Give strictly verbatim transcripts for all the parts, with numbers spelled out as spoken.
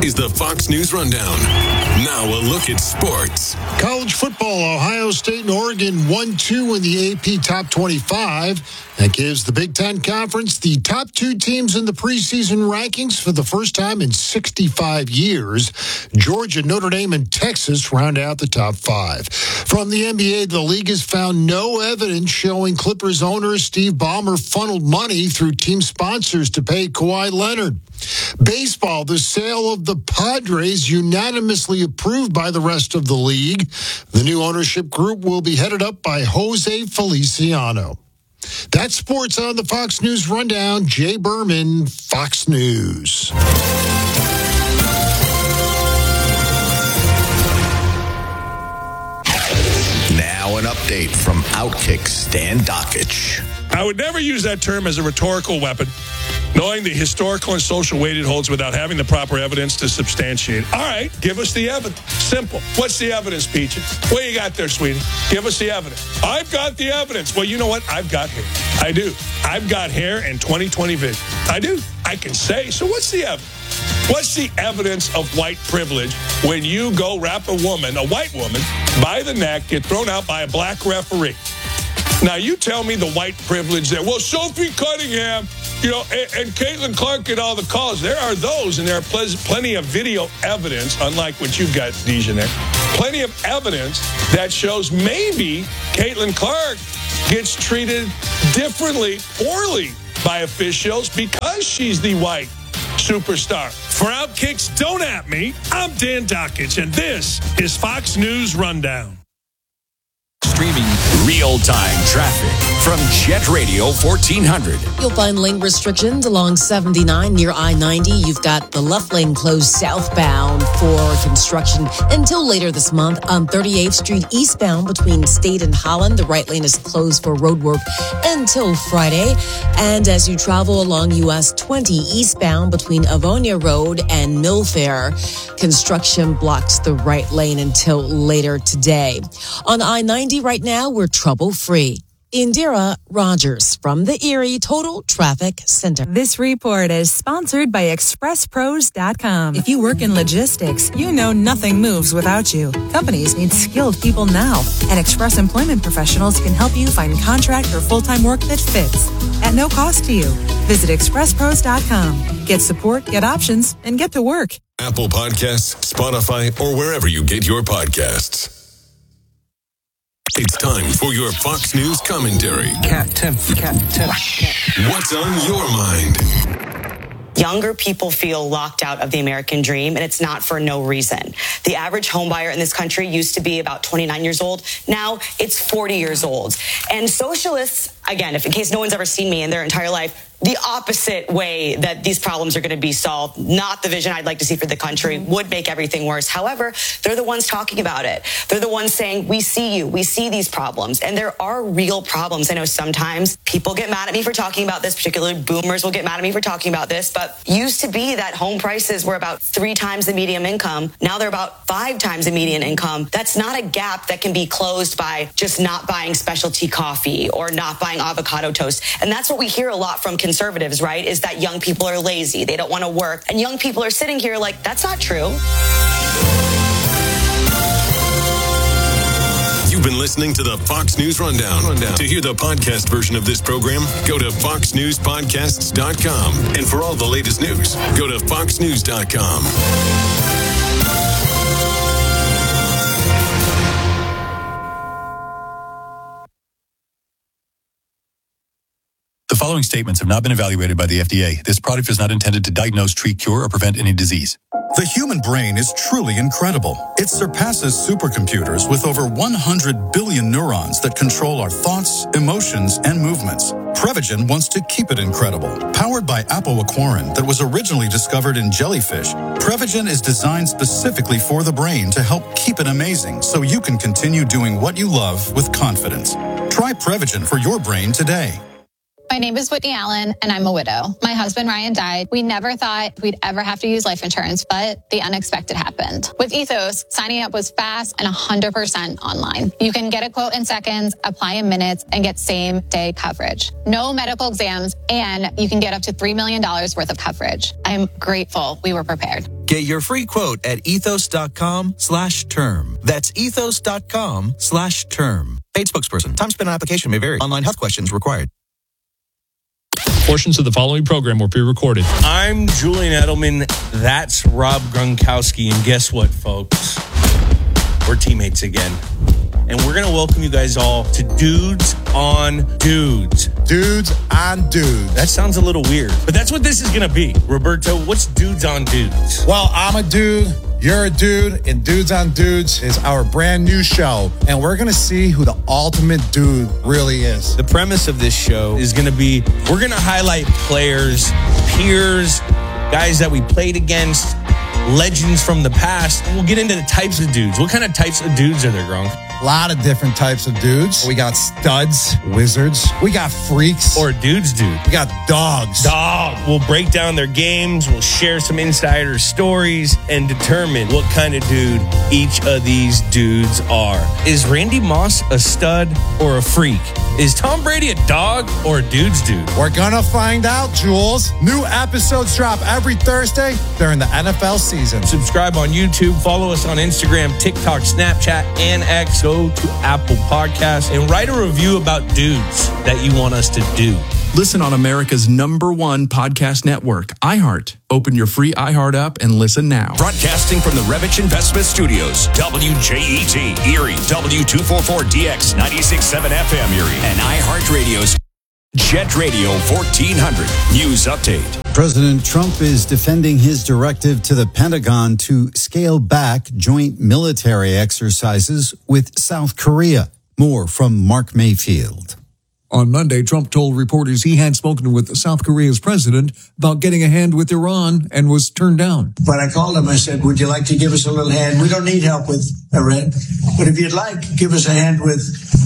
is the Fox News Rundown. Now a look at sports. College football, Ohio State and Oregon one two in the A P Top twenty-five. That gives the Big Ten Conference the top two teams in the preseason rankings for the first time in sixty-five years. Georgia, Notre Dame, and Texas round out the top five. From the N B A, the league has found no evidence showing Clippers owner Steve Ballmer funneled money through team sponsors to pay Kawhi Leonard. Baseball, the sale of the Padres unanimously approved by the rest of the league. The new ownership group will be headed up by Jose Feliciano. That's sports on the Fox News Rundown. Jay Berman, Fox News. Now an update from Outkick Stan Dockich. I would never use that term as a rhetorical weapon, knowing the historical and social weight it holds without having the proper evidence to substantiate. All right, give us the evidence. Simple. What's the evidence, Peaches? What you got there, sweetie? Give us the evidence. I've got the evidence. Well, you know what? I've got hair. I do. I've got hair and twenty twenty vision. I do. I can say. So what's the evidence? What's the evidence of white privilege when you go wrap a woman, a white woman, by the neck, get thrown out by a black referee? Now, you tell me the white privilege there. Well, Sophie Cunningham, you know, and, and Caitlin Clark get all the calls. There are those, and there are pl- plenty of video evidence, unlike what you've got, Dejanay. Plenty of evidence that shows maybe Caitlin Clark gets treated differently, poorly by officials because she's the white superstar. For Outkick's Don't At Me, I'm Dan Dockich, and this is Fox News Rundown. Streaming real-time traffic from Jet Radio fourteen hundred. You'll find lane restrictions along seventy-nine near I ninety. You've got the left lane closed southbound for construction until later this month. On thirty-eighth Street eastbound between State and Holland, the right lane is closed for road work until Friday. And as you travel along U S twenty eastbound between Avonia Road and Millfair, construction blocks the right lane until later today. On I ninety right now, we're trouble-free. Indira Rogers from the Erie Total Traffic Center. This report is sponsored by Express Pros dot com. If you work in logistics, you know nothing moves without you. Companies need skilled people now, and Express Employment Professionals can help you find contract or full-time work that fits at no cost to you. Visit Express Pros dot com. Get support, get options, and get to work. Apple Podcasts, Spotify, or wherever you get your podcasts. It's time for your Fox News commentary. Cat Tim, Cat Tim. What's on your mind? Younger people feel locked out of the American dream, and it's not for no reason. The average home buyer in this country used to be about twenty-nine years old. Now it's forty years old. And socialists, again, if in case no one's ever seen me in their entire life, the opposite way that these problems are going to be solved, not the vision I'd like to see for the country, would make everything worse. However, they're the ones talking about it. They're the ones saying, we see you, we see these problems. And there are real problems. I know sometimes people get mad at me for talking about this, particularly boomers will get mad at me for talking about this, but used to be that home prices were about three times the median income. Now they're about five times the median income. That's not a gap that can be closed by just not buying specialty coffee or not buying avocado toast. And that's what we hear a lot from conservatives, right, is that young people are lazy. They don't want to work. And young people are sitting here like, that's not true. You've been listening to the Fox News Rundown. Rundown. To hear the podcast version of this program, go to fox news podcasts dot com. And for all the latest news, go to fox news dot com. The following statements have not been evaluated by the F D A. This product is not intended to diagnose, treat, cure, or prevent any disease. The human brain is truly incredible. It surpasses supercomputers with over one hundred billion neurons that control our thoughts, emotions, and movements. Prevagen wants to keep it incredible. Powered by apoaquarin that was originally discovered in jellyfish, Prevagen is designed specifically for the brain to help keep it amazing so you can continue doing what you love with confidence. Try Prevagen for your brain today. My name is Whitney Allen, and I'm a widow. My husband, Ryan, died. We never thought we'd ever have to use life insurance, but the unexpected happened. With Ethos, signing up was fast and one hundred percent online. You can get a quote in seconds, apply in minutes, and get same-day coverage. No medical exams, and you can get up to three million dollars worth of coverage. I'm grateful we were prepared. Get your free quote at ethos.com slash term. That's ethos.com slash term. Paid spokesperson. Time spent on application may vary. Online health questions required. Portions of the following program were pre-recorded. I'm Julian Edelman. That's Rob Gronkowski. And guess what, folks? We're teammates again. And we're going to welcome you guys all to Dudes on Dudes. Dudes on Dudes. That sounds a little weird, but that's what this is going to be. Roberto, what's Dudes on Dudes? Well, I'm a dude. You're a dude, and Dudes on Dudes is our brand new show, and we're going to see who the ultimate dude really is. The premise of this show is going to be, we're going to highlight players, peers, guys that we played against, legends from the past. We'll get into the types of dudes. What kind of types of dudes are there, Gronk? A lot of different types of dudes. We got studs, wizards. We got freaks. Or dudes, dude. We got dogs. Dog. We'll break down their games. We'll share some insider stories and determine what kind of dude each of these dudes are. Is Randy Moss a stud or a freak? Is Tom Brady a dog or a dude's dude? We're gonna find out, Jules. New episodes drop every Thursday during the N F L season. Subscribe on YouTube. Follow us on Instagram, TikTok, Snapchat, and X. Go to Apple Podcasts and write a review about dudes that you want us to do. Listen on America's number one podcast network, iHeart. Open your free iHeart app and listen now. Broadcasting from the Revich Investment Studios, W J E T, Erie, W two forty-four D X, ninety-six point seven F M Erie, and iHeart Radio's Jet Radio fourteen hundred. News update. President Trump is defending his directive to the Pentagon to scale back joint military exercises with South Korea. More from Mark Mayfield. On Monday, Trump told reporters he had spoken with South Korea's president about getting a hand with Iran and was turned down. When I called him, I said, would you like to give us a little hand? We don't need help with Iran, but if you'd like, give us a hand with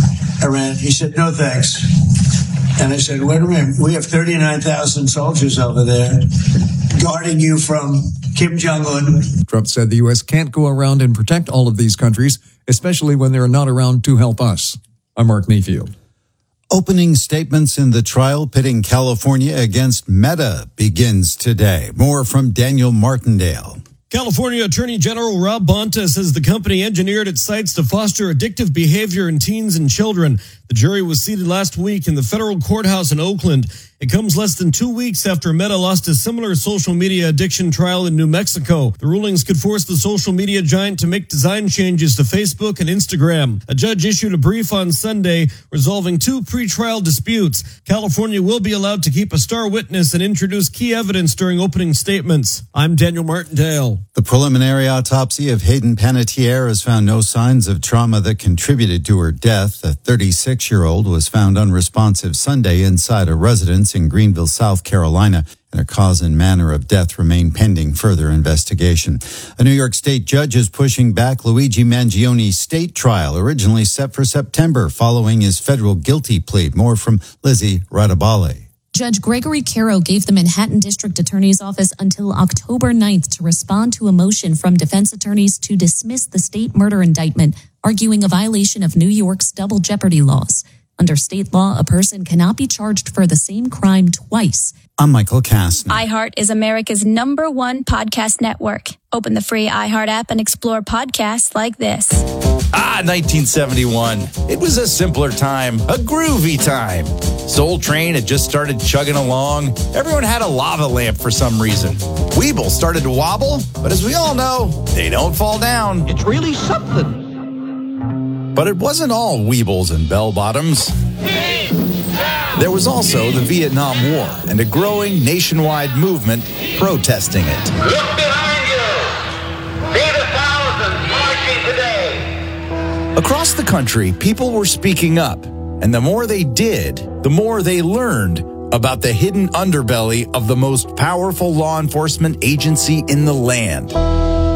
Iran. He said, no, thanks. And I said, wait a minute, we have thirty-nine thousand soldiers over there guarding you from Kim Jong-un. Trump said the U S can't go around and protect all of these countries, especially when they're not around to help us. I'm Mark Mayfield. Opening statements in the trial pitting California against Meta begins today. More from Daniel Martindale. California Attorney General Rob Bonta says the company engineered its sites to foster addictive behavior in teens and children. The jury was seated last week in the federal courthouse in Oakland. It comes less than two weeks after Meta lost a similar social media addiction trial in New Mexico. The rulings could force the social media giant to make design changes to Facebook and Instagram. A judge issued a brief on Sunday resolving two pretrial disputes. California will be allowed to keep a star witness and introduce key evidence during opening statements. I'm Daniel Martindale. The preliminary autopsy of Hayden Panettiere has found no signs of trauma that contributed to her death. The thirty-six-year-old was found unresponsive Sunday inside a residence in Greenville, South Carolina, and her cause and manner of death remain pending further investigation. A New York State judge is pushing back Luigi Mangione's state trial, originally set for September, following his federal guilty plea. More from Lizzie Radabale. Judge Gregory Caro gave the Manhattan District Attorney's Office until October ninth to respond to a motion from defense attorneys to dismiss the state murder indictment, arguing a violation of New York's double jeopardy laws. Under state law, a person cannot be charged for the same crime twice. I'm Michael Kastner. iHeart is America's number one podcast network. Open the free iHeart app and explore podcasts like this. Ah, nineteen seventy-one. It was a simpler time, a groovy time. Soul Train had just started chugging along. Everyone had a lava lamp for some reason. Weeble started to wobble, but as we all know, they don't fall down. It's really something. But it wasn't all Weebles and bell-bottoms. There was also the Vietnam War and a growing nationwide movement protesting it. Look behind you. See the thousands marching today. Across the country, people were speaking up, and the more they did, the more they learned about the hidden underbelly of the most powerful law enforcement agency in the land.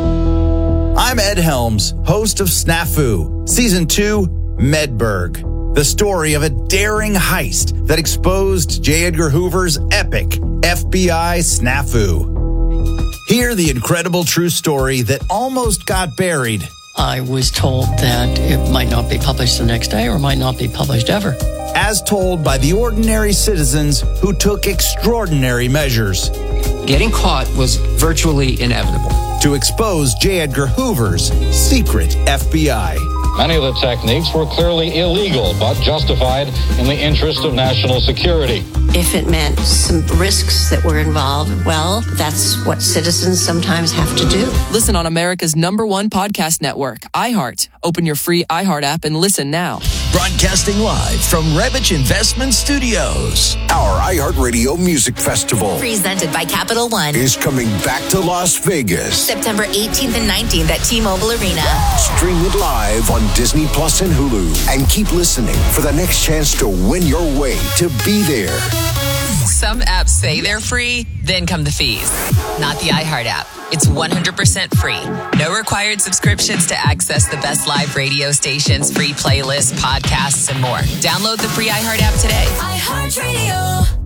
I'm Ed Helms, host of Snafu, Season two, Medberg. the story of a daring heist that exposed J. Edgar Hoover's epic F B I snafu. Hear the incredible true story that almost got buried. I was told that it might not be published the next day or might not be published ever. As told by the ordinary citizens who took extraordinary measures. Getting caught was virtually inevitable. To expose J. Edgar Hoover's secret F B I. Many of the techniques were clearly illegal, but justified in the interest of national security. If it meant some risks that were involved, well, that's what citizens sometimes have to do. Listen on America's number one podcast network, iHeart. Open your free iHeart app and listen now. Broadcasting live from Revich Investment Studios. Our iHeartRadio Music Festival, presented by Capital One, is coming back to Las Vegas. September eighteenth and nineteenth at T-Mobile Arena. Stream it live on Disney Plus and Hulu. And keep listening for the next chance to win your way to be there. Some apps say they're free, then come the fees. Not the iHeart app. It's one hundred percent free. No required subscriptions to access the best live radio stations, free playlists, podcasts, and more. Download the free iHeart app today. iHeartRadio.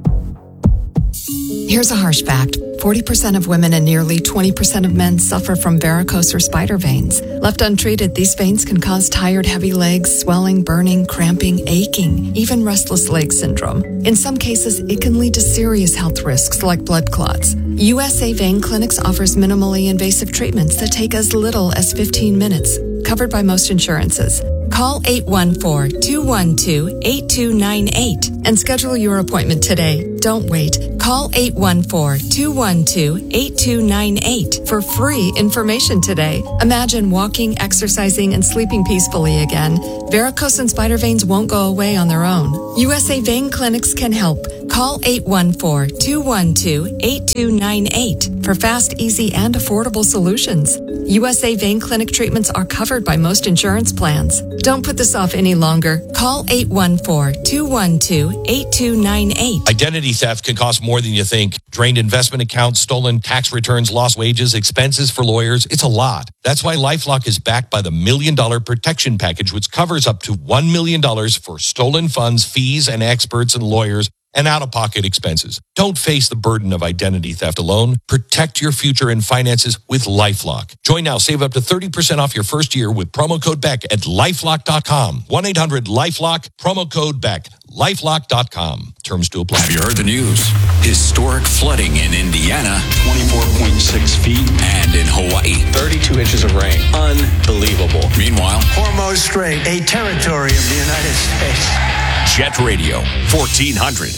Here's a harsh fact. forty percent of women and nearly twenty percent of men suffer from varicose or spider veins. Left untreated, these veins can cause tired, heavy legs, swelling, burning, cramping, aching, even restless leg syndrome. In some cases, it can lead to serious health risks like blood clots. U S A Vein Clinics offers minimally invasive treatments that take as little as fifteen minutes, covered by most insurances. Call eight one four, two one two, eight two nine eight and schedule your appointment today. Don't wait. Call eight one four, two one two, eight two nine eight for free information today. Imagine walking, exercising, and sleeping peacefully again. Varicose and spider veins won't go away on their own. U S A Vein Clinics can help. Call eight one four, two one two, eight two nine eight for fast, easy, and affordable solutions. U S A Vein Clinic treatments are covered by most insurance plans. Don't put this off any longer. Call eight one four, two one two, eight two nine eight. Identity theft can cost more than you think. Drained investment accounts, stolen tax returns, lost wages, expenses for lawyers. It's a lot. That's why LifeLock is backed by the Million Dollar Protection Package, which covers up to one million dollars for stolen funds, fees, and experts and lawyers, and out-of-pocket expenses. Don't face the burden of identity theft alone. Protect your future and finances with LifeLock. Join now. Save up to thirty percent off your first year with promo code Beck at lifelock dot com. one eight hundred LifeLock, promo code Beck. lifelock dot com. Terms to apply. Have you heard the news? Historic flooding in Indiana, twenty-four point six feet, and in Hawaii, thirty-two inches of rain. Unbelievable. Meanwhile, Hormuz Strait, a territory of the United States. Jet Radio, fourteen hundred.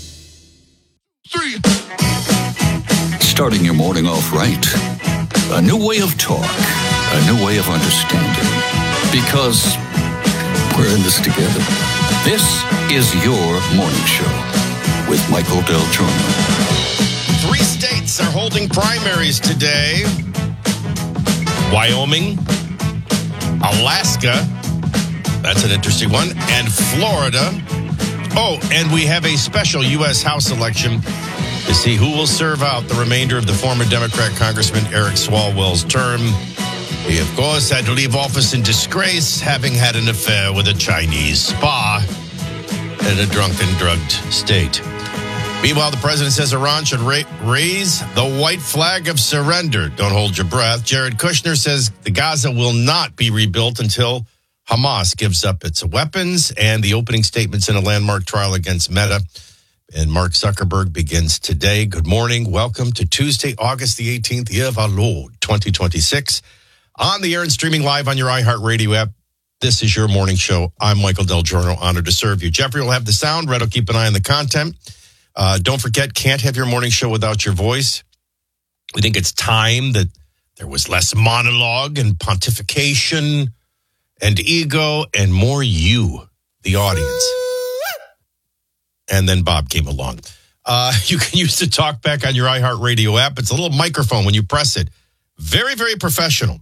Three. Starting your morning off right. A new way of talk. A new way of understanding. Because we're in this together. This is your morning show with Michael Del Giorno. Three states are holding primaries today. Wyoming, Alaska, that's an interesting one, and Florida. Oh, and we have a special U S House election to see who will serve out the remainder of the former Democrat Congressman Eric Swalwell's term. He, of course, had to leave office in disgrace, having had an affair with a Chinese spa in a drunken, drugged state. Meanwhile, the president says Iran should ra- raise the white flag of surrender. Don't hold your breath. Jared Kushner says the Gaza will not be rebuilt until Hamas gives up its weapons, and the opening statements in a landmark trial against Meta and Mark Zuckerberg begins today. Good morning. Welcome to Tuesday, August the eighteenth, year of our Lord, twenty twenty-six. On the air and streaming live on your iHeartRadio app. This is your morning show. I'm Michael Del Giorno, honored to serve you. Jeffrey will have the sound. Red will keep an eye on the content. Uh, don't forget, can't have your morning show without your voice. We think it's time that there was less monologue and pontification and ego and more you, the audience. And then Bob came along. Uh, you can use the talk back on your iHeartRadio app. It's a little microphone when you press it. Very, very professional.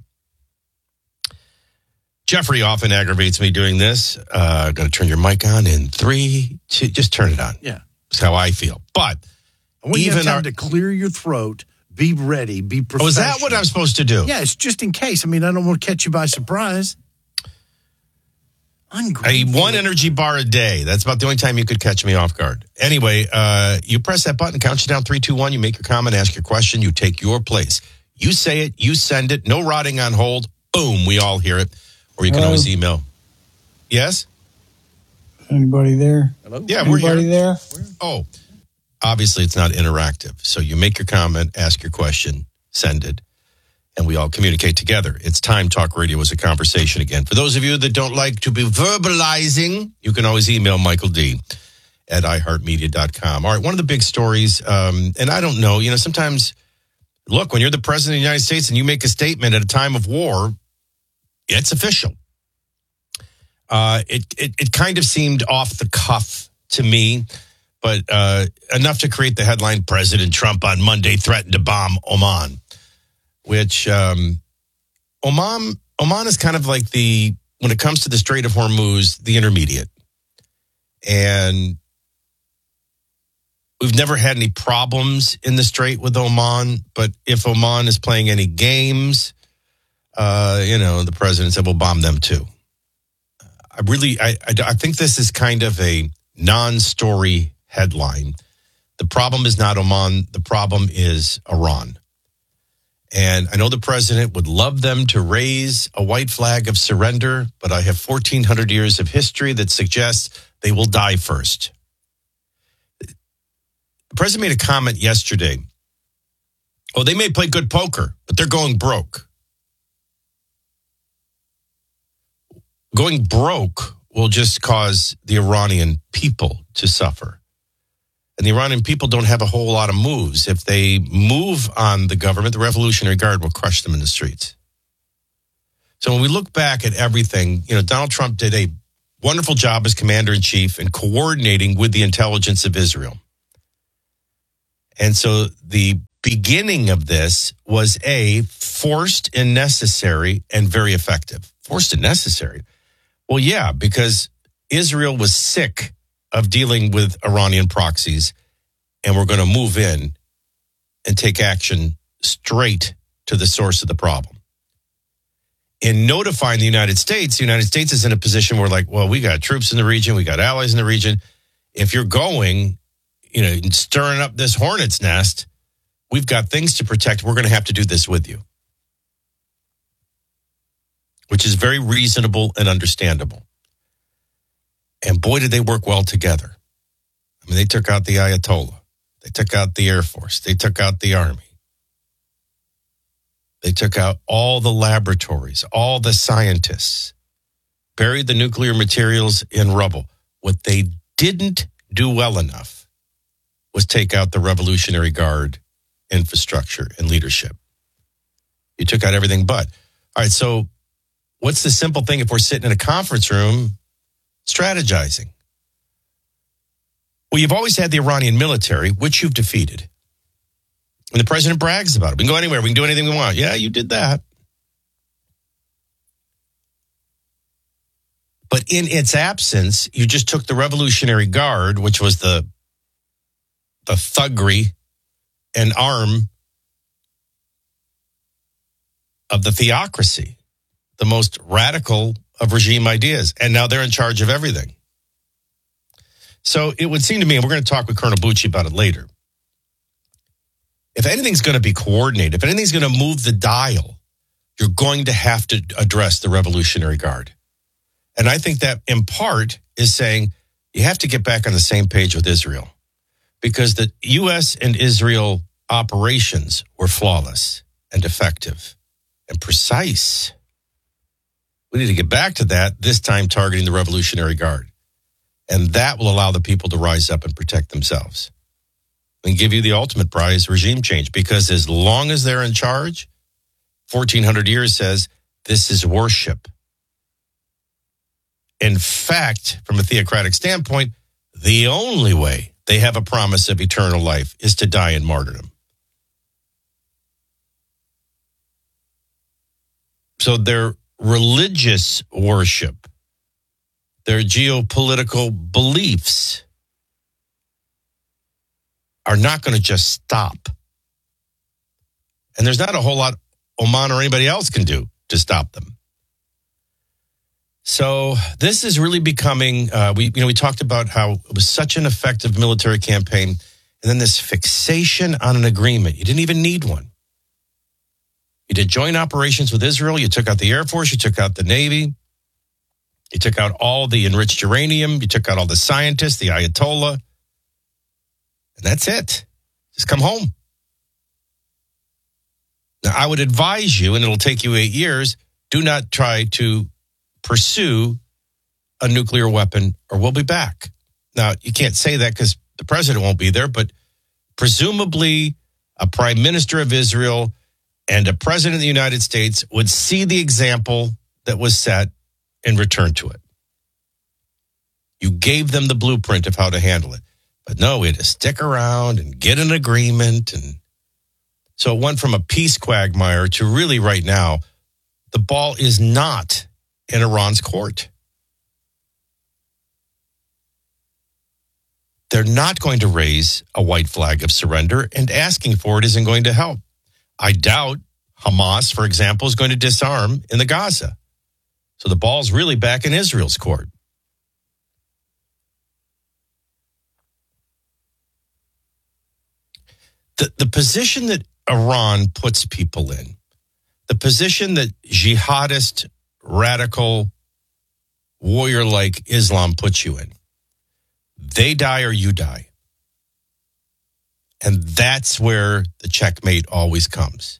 Jeffrey often aggravates me doing this. Uh, got to turn your mic on in three, two, just turn it on. Yeah. That's how I feel. But when you even have time our, to clear your throat, be ready, be professional. Oh, is that what I'm supposed to do? Yeah, it's just in case. I mean, I don't want to catch you by surprise. A one energy bar a day. That's about the only time you could catch me off guard. Anyway, uh, you press that button, count you down three, two, one. You make your comment, ask your question. You take your place. You say it. You send it. No rotting on hold. Boom. We all hear it. Or you can Hello? always email. Yes? Anybody there? Hello? Yeah, Anybody we're here. there? Oh, obviously it's not interactive. So you make your comment, ask your question, send it, and we all communicate together. It's Time Talk Radio as a conversation again. For those of you that don't like to be verbalizing, you can always email Michael D at i heart media dot com. All right, one of the big stories, um, and I don't know, you know, sometimes, look, when you're the president of the United States and you make a statement at a time of war, it's official. Uh, it, it, it kind of seemed off the cuff to me, but uh, enough to create the headline, President Trump on Monday threatened to bomb Oman. Which um, Oman, Oman is kind of like the, when it comes to the Strait of Hormuz, the intermediate. And we've never had any problems in the Strait with Oman. But if Oman is playing any games, uh, you know, the president said, we'll bomb them too. I really, I, I, I think this is kind of a non-story headline. The problem is not Oman. The problem is Iran. And I know the president would love them to raise a white flag of surrender, but I have fourteen hundred years of history that suggests they will die first. The president made a comment yesterday. Oh, they may play good poker, but they're going broke. Going broke will just cause the Iranian people to suffer. And the Iranian people don't have a whole lot of moves. If they move on the government, the Revolutionary Guard will crush them in the streets. So when we look back at everything, you know, Donald Trump did a wonderful job as commander-in-chief in coordinating with the intelligence of Israel. And so the beginning of this was, A, forced and necessary and very effective. Forced and necessary. Well, yeah, because Israel was sick of dealing with Iranian proxies, and we're going to move in and take action straight to the source of the problem. In notifying the United States, the United States is in a position where, like, well, we got troops in the region, we got allies in the region. If you're going, you know, and stirring up this hornet's nest, we've got things to protect. We're going to have to do this with you, which is very reasonable and understandable. And boy, did they work well together. I mean, they took out the Ayatollah. They took out the Air Force. They took out the Army. They took out all the laboratories, all the scientists, buried the nuclear materials in rubble. What they didn't do well enough was take out the Revolutionary Guard infrastructure and leadership. You took out everything but. All right, so what's the simple thing if we're sitting in a conference room strategizing? Well, you've always had the Iranian military, which you've defeated. And the president brags about it. We can go anywhere. We can do anything we want. Yeah, you did that. But in its absence, you just took the Revolutionary Guard, which was the, the thuggery and arm of the theocracy, the most radical of regime ideas, and now they're in charge of everything. So it would seem to me, and we're going to talk with Colonel Bucci about it later, if anything's going to be coordinated, if anything's going to move the dial, you're going to have to address the Revolutionary Guard. And I think that in part is saying you have to get back on the same page with Israel, because the U S and Israel operations were flawless and effective and precise. We need to get back to that, this time targeting the Revolutionary Guard. And that will allow the people to rise up and protect themselves and give you the ultimate prize, regime change. Because as long as they're in charge, fourteen hundred years says this is worship. In fact, from a theocratic standpoint, the only way they have a promise of eternal life is to die in martyrdom. So their religious worship, their geopolitical beliefs are not going to just stop. And there's not a whole lot Oman or anybody else can do to stop them. So this is really becoming, uh, we you know, we talked about how it was such an effective military campaign, and then this fixation on an agreement. You didn't even need one. You did joint operations with Israel. You took out the Air Force. You took out the Navy. You took out all the enriched uranium. You took out all the scientists, the Ayatollah. And that's it. Just come home. Now, I would advise you, and it'll take you eight years, do not try to pursue a nuclear weapon or we'll be back. Now, you can't say that because the president won't be there, but presumably a prime minister of Israel and a president of the United States would see the example that was set and return to it. You gave them the blueprint of how to handle it. But no, we had to stick around and get an agreement. And so it went from a peace quagmire to really right now, the ball is not in Iran's court. They're not going to raise a white flag of surrender, and asking for it isn't going to help. I doubt Hamas, for example, is going to disarm in the Gaza. So the ball's really back in Israel's court. The, the position that Iran puts people in, the position that jihadist, radical, warrior-like Islam puts you in, they die or you die. And that's where the checkmate always comes.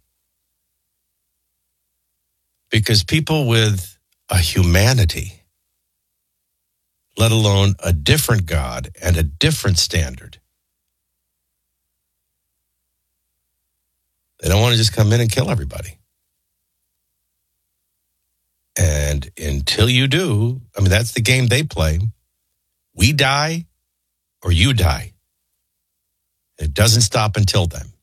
Because people with a humanity, let alone a different God and a different standard, they don't want to just come in and kill everybody. And until you do, I mean, that's the game they play. We die or you die. It doesn't stop until then.